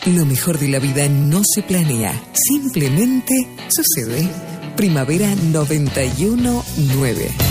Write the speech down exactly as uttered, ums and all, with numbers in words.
Lo mejor de la vida no se planea, simplemente sucede. Primavera noventa y uno nueve.